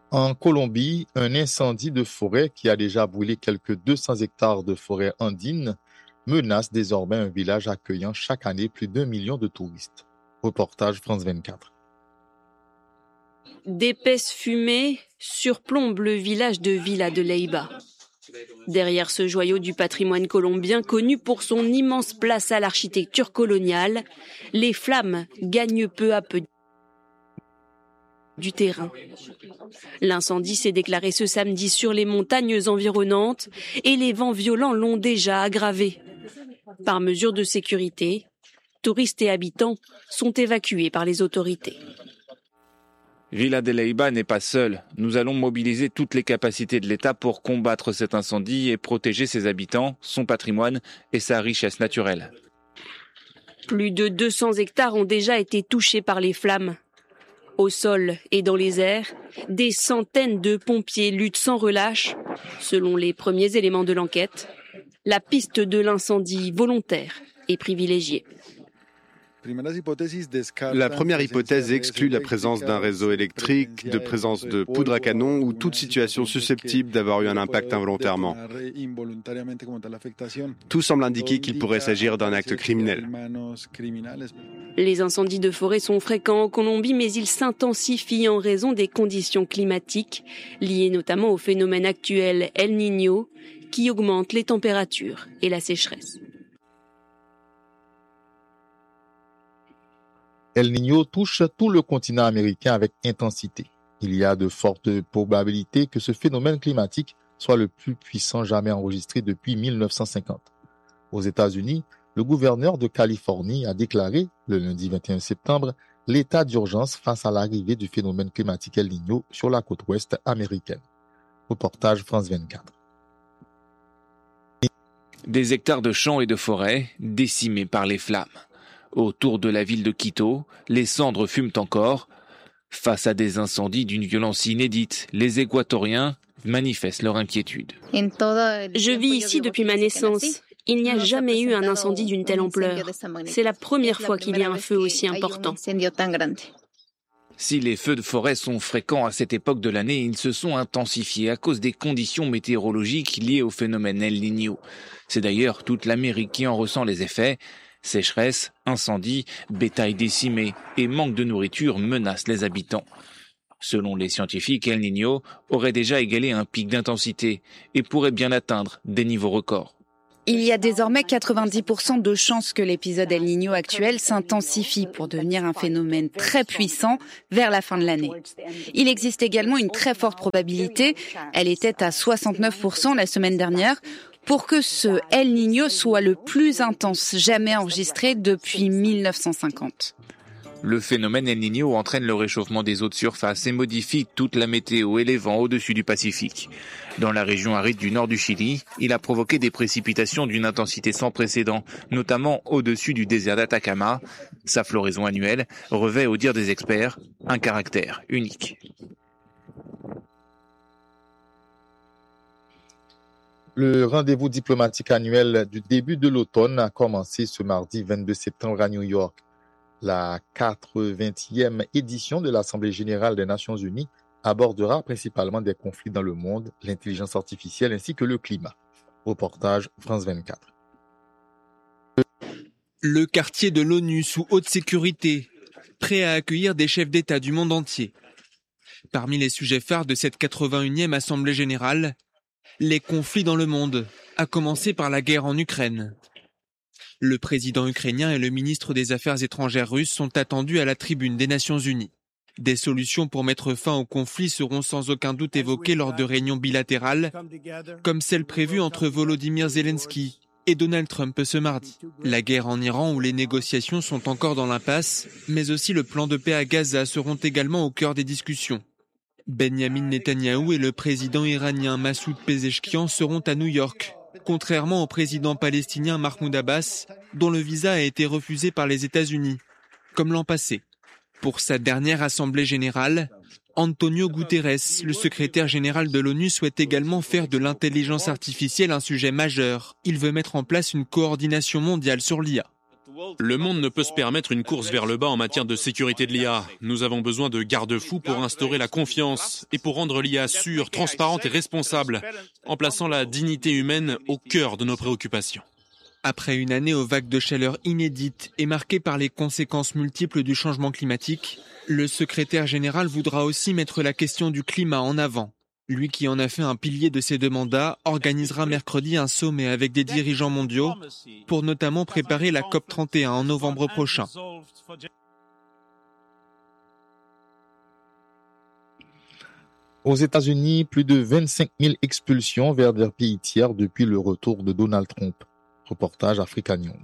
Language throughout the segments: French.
En Colombie, un incendie de forêt qui a déjà brûlé quelques 200 hectares de forêt andine menace désormais un village accueillant chaque année plus d'1 million de touristes. Reportage France 24. D'épaisses fumées surplombent le village de Villa de Leyva. Derrière ce joyau du patrimoine colombien, connu pour son immense place à l'architecture coloniale, les flammes gagnent peu à peu du terrain. L'incendie s'est déclaré ce samedi sur les montagnes environnantes et les vents violents l'ont déjà aggravé. Par mesure de sécurité, touristes et habitants sont évacués par les autorités. Villa de Leyva n'est pas seule. Nous allons mobiliser toutes les capacités de l'État pour combattre cet incendie et protéger ses habitants, son patrimoine et sa richesse naturelle. Plus de 200 hectares ont déjà été touchés par les flammes. Au sol et dans les airs, des centaines de pompiers luttent sans relâche. Selon les premiers éléments de l'enquête, la piste de l'incendie volontaire est privilégiée. La première hypothèse exclut la présence d'un réseau électrique, de présence de poudre à canon ou toute situation susceptible d'avoir eu un impact involontairement. Tout semble indiquer qu'il pourrait s'agir d'un acte criminel. Les incendies de forêt sont fréquents en Colombie, mais ils s'intensifient en raison des conditions climatiques, liées notamment au phénomène actuel El Niño, qui augmente les températures et la sécheresse. El Niño touche tout le continent américain avec intensité. Il y a de fortes probabilités que ce phénomène climatique soit le plus puissant jamais enregistré depuis 1950. Aux États-Unis, le gouverneur de Californie a déclaré, le lundi 21 septembre, l'état d'urgence face à l'arrivée du phénomène climatique El Niño sur la côte ouest américaine. Reportage France 24. Des hectares de champs et de forêts décimés par les flammes. Autour de la ville de Quito, les cendres fument encore. Face à des incendies d'une violence inédite, les Équatoriens manifestent leur inquiétude. Je vis ici depuis ma naissance. Il n'y a jamais eu un incendie d'une telle ampleur. C'est la première fois qu'il y a un feu aussi important. Si les feux de forêt sont fréquents à cette époque de l'année, ils se sont intensifiés à cause des conditions météorologiques liées au phénomène El Niño. C'est d'ailleurs toute l'Amérique qui en ressent les effets. Sécheresse, incendies, bétail décimé et manque de nourriture menacent les habitants. Selon les scientifiques, El Niño aurait déjà égalé un pic d'intensité et pourrait bien atteindre des niveaux records. Il y a désormais 90% de chances que l'épisode El Niño actuel s'intensifie pour devenir un phénomène très puissant vers la fin de l'année. Il existe également une très forte probabilité, elle était à 69% la semaine dernière, pour que ce El Niño soit le plus intense jamais enregistré depuis 1950. Le phénomène El Niño entraîne le réchauffement des eaux de surface et modifie toute la météo et les vents au-dessus du Pacifique. Dans la région aride du nord du Chili, il a provoqué des précipitations d'une intensité sans précédent, notamment au-dessus du désert d'Atacama. Sa floraison annuelle revêt, au dire des experts, un caractère unique. Le rendez-vous diplomatique annuel du début de l'automne a commencé ce mardi 22 septembre à New York. La 80e édition de l'Assemblée générale des Nations unies abordera principalement des conflits dans le monde, l'intelligence artificielle ainsi que le climat. Reportage France 24. Le quartier de l'ONU sous haute sécurité, prêt à accueillir des chefs d'État du monde entier. Parmi les sujets phares de cette 81e Assemblée générale, les conflits dans le monde, à commencer par la guerre en Ukraine. Le président ukrainien et le ministre des Affaires étrangères russe sont attendus à la tribune des Nations unies. Des solutions pour mettre fin au conflit seront sans aucun doute évoquées lors de réunions bilatérales, comme celle prévue entre Volodymyr Zelensky et Donald Trump ce mardi. La guerre en Iran où les négociations sont encore dans l'impasse, mais aussi le plan de paix à Gaza seront également au cœur des discussions. Benyamin Netanyahou et le président iranien Massoud Pezeshkian seront à New York, contrairement au président palestinien Mahmoud Abbas, dont le visa a été refusé par les États-Unis, comme l'an passé. Pour sa dernière assemblée générale, Antonio Guterres, le secrétaire général de l'ONU, souhaite également faire de l'intelligence artificielle un sujet majeur. Il veut mettre en place une coordination mondiale sur l'IA. Le monde ne peut se permettre une course vers le bas en matière de sécurité de l'IA. Nous avons besoin de garde-fous pour instaurer la confiance et pour rendre l'IA sûre, transparente et responsable, en plaçant la dignité humaine au cœur de nos préoccupations. Après une année aux vagues de chaleur inédites et marquée par les conséquences multiples du changement climatique, le secrétaire général voudra aussi mettre la question du climat en avant. Lui qui en a fait un pilier de ses deux mandats organisera mercredi un sommet avec des dirigeants mondiaux pour notamment préparer la COP31 en novembre prochain. Aux États-Unis, plus de 25 000 expulsions vers des pays tiers depuis le retour de Donald Trump. Reportage Africa News.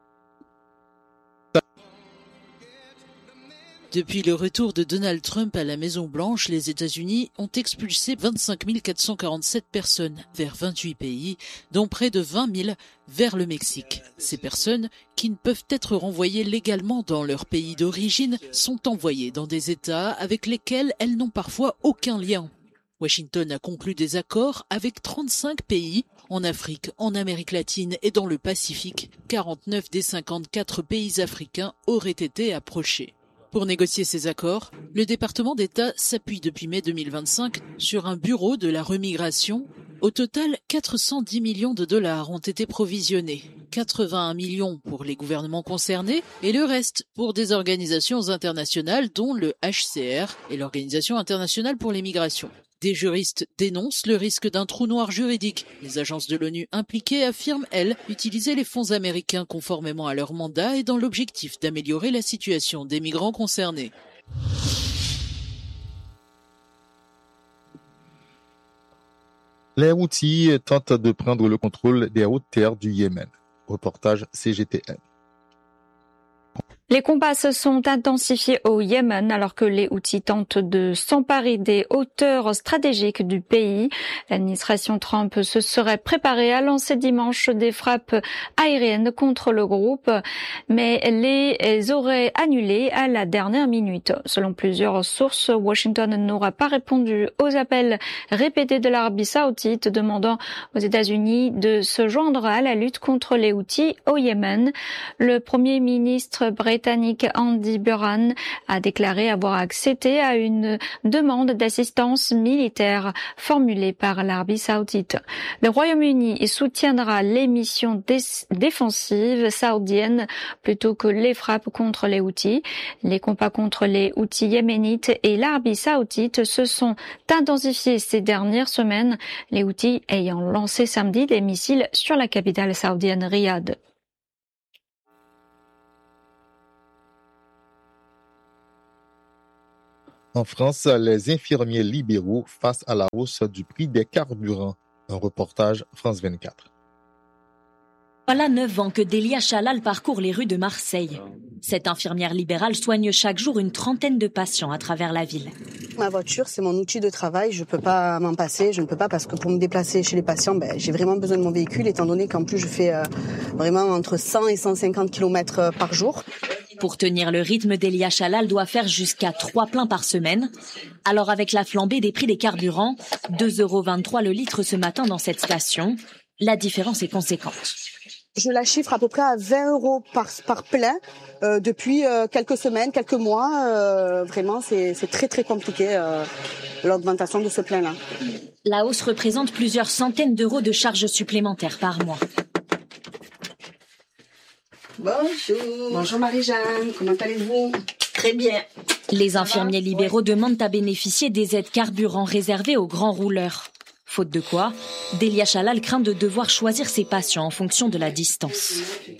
Depuis le retour de Donald Trump à la Maison-Blanche, les États-Unis ont expulsé 25 447 personnes vers 28 pays, dont près de 20 000 vers le Mexique. Ces personnes, qui ne peuvent être renvoyées légalement dans leur pays d'origine, sont envoyées dans des États avec lesquels elles n'ont parfois aucun lien. Washington a conclu des accords avec 35 pays, en Afrique, en Amérique latine et dans le Pacifique. 49 des 54 pays africains auraient été approchés. Pour négocier ces accords, le département d'État s'appuie depuis mai 2025 sur un bureau de la remigration. Au total, 410 millions de dollars ont été provisionnés, 81 millions pour les gouvernements concernés et le reste pour des organisations internationales dont le HCR et l'Organisation internationale pour les migrations. Des juristes dénoncent le risque d'un trou noir juridique. Les agences de l'ONU impliquées affirment, elles, utiliser les fonds américains conformément à leur mandat et dans l'objectif d'améliorer la situation des migrants concernés. Les Houthis tentent de prendre le contrôle des hautes terres du Yémen. Reportage CGTN. Les combats se sont intensifiés au Yémen alors que les Houthis tentent de s'emparer des hauteurs stratégiques du pays. L'administration Trump se serait préparée à lancer dimanche des frappes aériennes contre le groupe, mais les aurait annulées à la dernière minute. Selon plusieurs sources, Washington n'aura pas répondu aux appels répétés de l'Arabie Saoudite demandant aux États-Unis de se joindre à la lutte contre les Houthis au Yémen. Le Premier ministre britannique Andy Burnham a déclaré avoir accédé à une demande d'assistance militaire formulée par l'Arabie Saoudite. Le Royaume-Uni soutiendra les missions défensives saoudiennes plutôt que les frappes contre les Houthis. Les combats contre les Houthis yéménites et l'Arabie Saoudite se sont intensifiés ces dernières semaines, les Houthis ayant lancé samedi des missiles sur la capitale saoudienne Riyad. En France, les infirmiers libéraux face à la hausse du prix des carburants. Un reportage France 24. Voilà 9 ans que Delia Chalal parcourt les rues de Marseille. Cette infirmière libérale soigne chaque jour une trentaine de patients à travers la ville. Ma voiture, c'est mon outil de travail. Je ne peux pas m'en passer. Je ne peux pas parce que pour me déplacer chez les patients, j'ai vraiment besoin de mon véhicule, étant donné qu'en plus, je fais vraiment entre 100 et 150 km par jour. Pour tenir le rythme, Delia Chalal doit faire jusqu'à 3 pleins par semaine. Alors avec la flambée des prix des carburants, 2,23 € le litre ce matin dans cette station, la différence est conséquente. Je la chiffre à peu près à 20 € par plein depuis quelques semaines, quelques mois. Vraiment, c'est très très compliqué l'augmentation de ce plein-là. La hausse représente plusieurs centaines d'euros de charges supplémentaires par mois. Bonjour. Bonjour Marie-Jeanne, comment allez-vous? Très bien. Les infirmiers libéraux demandent à bénéficier des aides carburant réservées aux grands rouleurs. Faute de quoi, Delia Chalal craint de devoir choisir ses patients en fonction de la distance.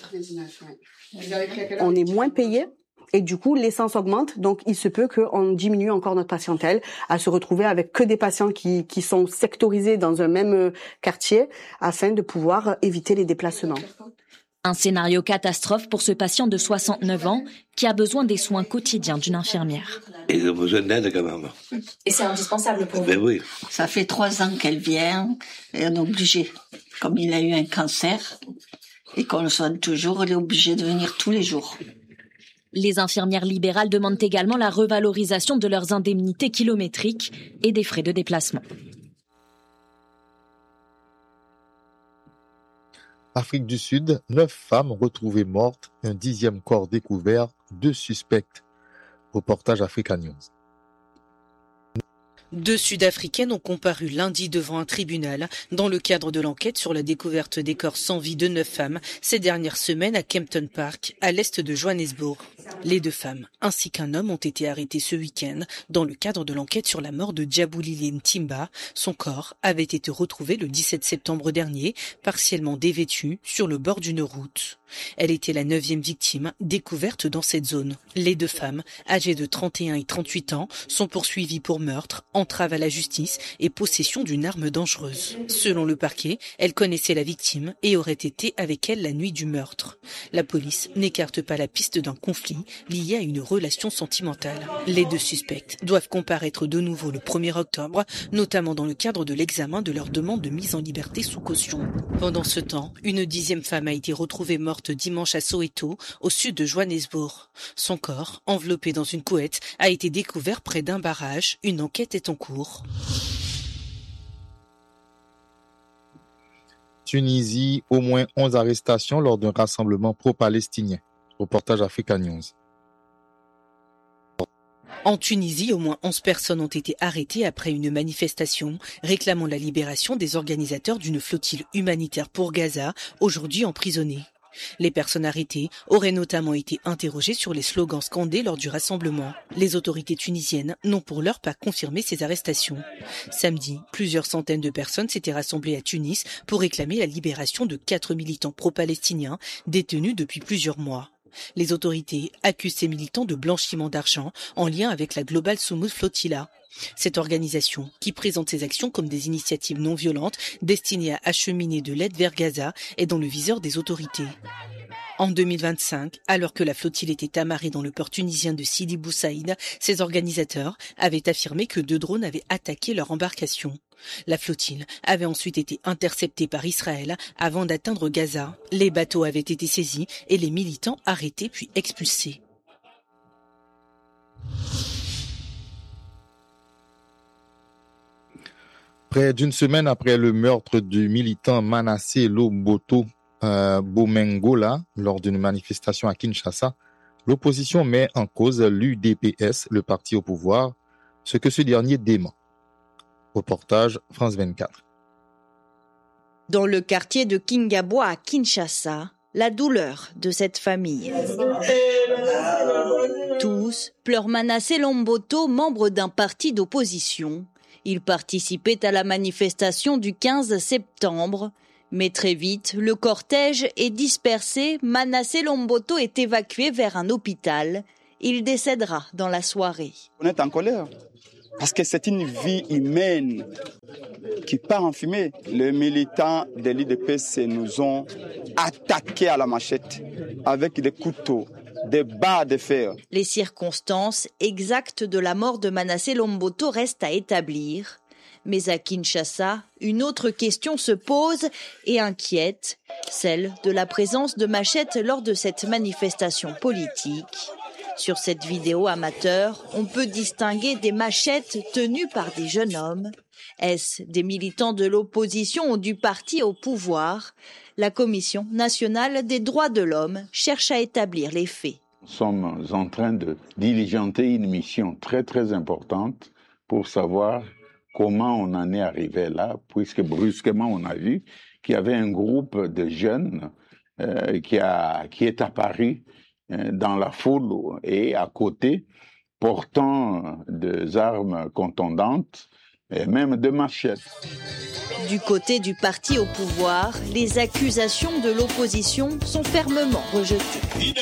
On est moins payé et du coup l'essence augmente, donc il se peut qu'on diminue encore notre patientèle, à se retrouver avec que des patients qui sont sectorisés dans un même quartier afin de pouvoir éviter les déplacements. Un scénario catastrophe pour ce patient de 69 ans qui a besoin des soins quotidiens d'une infirmière. Ils ont besoin d'aide quand même. Et c'est indispensable pour vous? Ben oui. Ça fait 3 ans qu'elle vient et on est obligé. Comme il a eu un cancer et qu'on le soigne toujours, elle est obligée de venir tous les jours. Les infirmières libérales demandent également la revalorisation de leurs indemnités kilométriques et des frais de déplacement. Afrique du Sud, 9 femmes retrouvées mortes, un 10e corps découvert, 2 suspects. Reportage Africa News. 2 Sud-Africaines ont comparu lundi devant un tribunal dans le cadre de l'enquête sur la découverte des corps sans vie de 9 femmes ces dernières semaines à Kempton Park, à l'est de Johannesburg. Les 2 femmes ainsi qu'un homme ont été arrêtés ce week-end dans le cadre de l'enquête sur la mort de Jabulile Ntimba. Son corps avait été retrouvé le 17 septembre dernier, partiellement dévêtu, sur le bord d'une route. Elle était la 9e victime découverte dans cette zone. Les 2 femmes, âgées de 31 et 38 ans, sont poursuivies pour meurtre, entrave à la justice et possession d'une arme dangereuse. Selon le parquet, elle connaissait la victime et aurait été avec elle la nuit du meurtre. La police n'écarte pas la piste d'un conflit lié à une relation sentimentale. Les 2 suspects doivent comparaître de nouveau le 1er octobre, notamment dans le cadre de l'examen de leur demande de mise en liberté sous caution. Pendant ce temps, une 10e femme a été retrouvée morte dimanche à Soweto, au sud de Johannesburg. Son corps, enveloppé dans une couette, a été découvert près d'un barrage. Une enquête est en cours. Tunisie, au moins 11 arrestations lors d'un rassemblement pro-palestinien. Reportage Africa News. En Tunisie, au moins 11 personnes ont été arrêtées après une manifestation réclamant la libération des organisateurs d'une flottille humanitaire pour Gaza, aujourd'hui emprisonnés. Les personnes arrêtées auraient notamment été interrogées sur les slogans scandés lors du rassemblement. Les autorités tunisiennes n'ont pour l'heure pas confirmé ces arrestations. Samedi, plusieurs centaines de personnes s'étaient rassemblées à Tunis pour réclamer la libération de 4 militants pro-palestiniens détenus depuis plusieurs mois. Les autorités accusent ces militants de blanchiment d'argent en lien avec la Global Soumoud Flotilla. Cette organisation, qui présente ses actions comme des initiatives non violentes destinées à acheminer de l'aide vers Gaza, est dans le viseur des autorités. En 2025, alors que la flottille était amarrée dans le port tunisien de Sidi Bou Saïd, ses organisateurs avaient affirmé que 2 drones avaient attaqué leur embarcation. La flottille avait ensuite été interceptée par Israël avant d'atteindre Gaza. Les bateaux avaient été saisis et les militants arrêtés puis expulsés. Près d'une semaine après le meurtre du militant Manasseh Lomboto Bomengola lors d'une manifestation à Kinshasa, l'opposition met en cause l'UDPS, le parti au pouvoir, ce que ce dernier dément. Reportage France 24. Dans le quartier de Kingabwa à Kinshasa, la douleur de cette famille. Tous pleurent Manasseh Lomboto, membre d'un parti d'opposition. Il participait à la manifestation du 15 septembre. Mais très vite, le cortège est dispersé. Manasseh Lomboto est évacué vers un hôpital. Il décédera dans la soirée. On est en colère parce que c'est une vie humaine qui part en fumée. Les militants de l'UDPS nous ont attaqués à la machette avec des couteaux, des barres de fer. Les circonstances exactes de la mort de Manasseh Lomboto restent à établir. Mais à Kinshasa, une autre question se pose et inquiète, celle de la présence de machettes lors de cette manifestation politique. Sur cette vidéo amateur, on peut distinguer des machettes tenues par des jeunes hommes. Est-ce des militants de l'opposition ou du parti au pouvoir? La Commission nationale des droits de l'homme cherche à établir les faits. Nous sommes en train de diligenter une mission très très importante pour savoir comment on en est arrivé là, puisque brusquement on a vu qu'il y avait un groupe de jeunes qui est apparu dans la foule et à côté, portant des armes contondantes et même des machettes. Du côté du parti au pouvoir, les accusations de l'opposition sont fermement rejetées.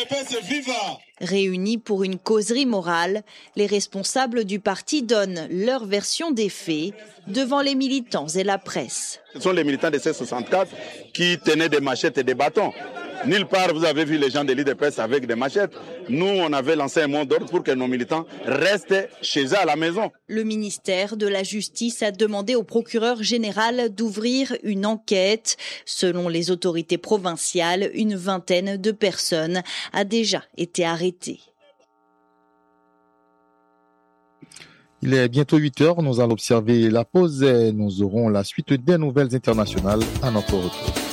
Réunis pour une causerie morale, les responsables du parti donnent leur version des faits devant les militants et la presse. Ce sont les militants de C64 qui tenaient des machettes et des bâtons. Nulle part vous avez vu les gens de l'UDPS avec des machettes. Nous, on avait lancé un mot d'ordre pour que nos militants restent chez eux à la maison. Le ministère de la Justice a demandé au procureur général d'ouvrir une enquête. Selon les autorités provinciales, une vingtaine de personnes a déjà été arrêtée. Il est bientôt 8h, nous allons observer la pause et nous aurons la suite des nouvelles internationales à notre retour.